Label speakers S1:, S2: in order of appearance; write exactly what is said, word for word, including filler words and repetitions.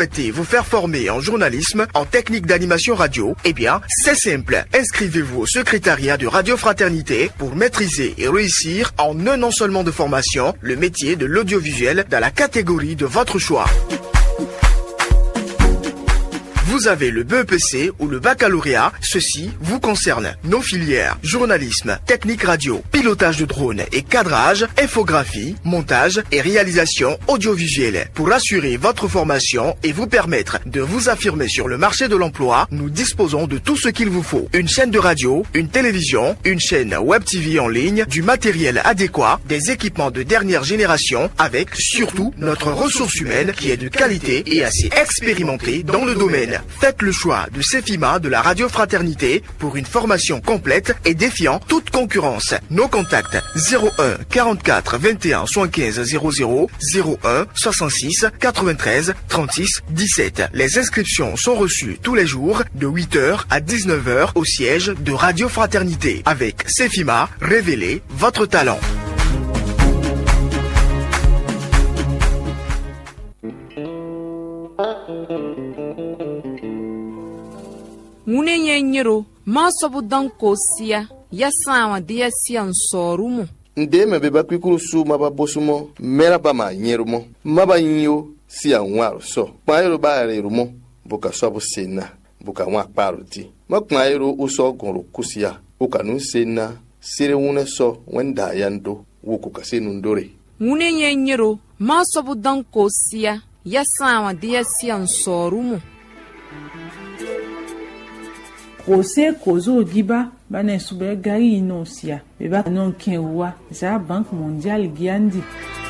S1: souhaitez vous faire former en journalisme, en technique d'animation radio, eh bien, c'est simple. Inscrivez-vous au secrétariat de Radio Fraternité pour maîtriser et réussir en un an seulement de formation le métier de l'audiovisuel dans la catégorie de votre choix. Vous avez le B E P C ou le baccalauréat, ceci vous concerne. Nos filières, journalisme, technique radio, pilotage de drone et cadrage, infographie, montage et réalisation audiovisuelle. Pour assurer votre formation et vous permettre de vous affirmer sur le marché de l'emploi, nous disposons de tout ce qu'il vous faut. Une chaîne de radio, une télévision, une chaîne web T V en ligne, du matériel adéquat, des équipements de dernière génération, avec surtout notre ressource humaine qui est de qualité et assez expérimentée dans le domaine. Faites le choix de CEFIMA de la Radio Fraternité pour une formation complète et défiant toute concurrence. Nos contacts zéro un quarante-quatre vingt et un soixante-quinze zéro zéro, zéro un soixante-six quatre-vingt-treize trente-six dix-sept. Les inscriptions sont reçues tous les jours de huit heures à dix-neuf heures au siège de Radio Fraternité. Avec CEFIMA, révélez votre talent.
S2: Mune nyero masobu danko sia yasawa dia sia nsorumu
S3: ndeme beba kwikuru su maba bosumo mera ba ma nyerumo maba nyo sia nwaro so paero ba rerumo buka so sena buka nwa paruti makmaero uso gonro kusia buka nu sena sire wona so wenda yando wuku kasenu ndore
S2: mune nyero masobu danko sia yasawa dia sia nsorumu
S4: Kose kozo giba bana sube gari inosia beba non kenwa za bank mondial giandi